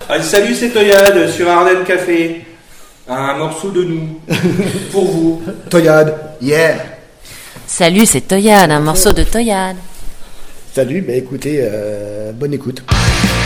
Salut, c'est Toyade sur Ardennes Café. Un morceau de nous. Pour vous. Toyade, yeah. Salut, c'est Toyade, un morceau de Toyade. Salut, écoutez, bonne écoute.